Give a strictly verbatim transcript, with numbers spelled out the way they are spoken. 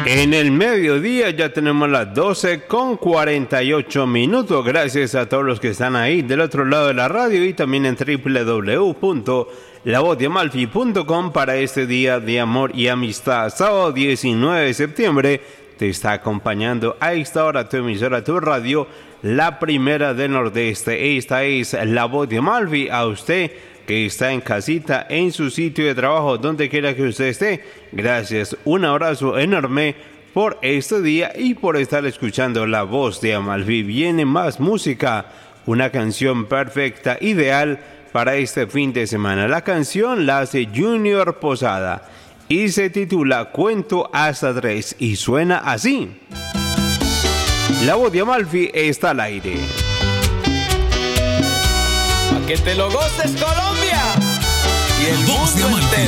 En el mediodía ya tenemos las doce con cuarenta y ocho minutos. Gracias a todos los que están ahí del otro lado de la radio y también en doble u doble u doble u punto la voz de amalfi punto com para este día de amor y amistad. Sábado diecinueve de septiembre te está acompañando a esta hora tu emisora, tu radio, la primera del Nordeste. Esta es La Voz de Amalfi. A usted que está en casita, en su sitio de trabajo, donde quiera que usted esté, gracias, un abrazo enorme por este día y por estar escuchando La Voz de Amalfi. Viene más música, una canción perfecta, ideal para este fin de semana. La canción la hace Junior Posada y se titula Cuento hasta tres y suena así. La Voz de Amalfi está al aire. Pa' que te lo goces, Colombia, y el mundo entero.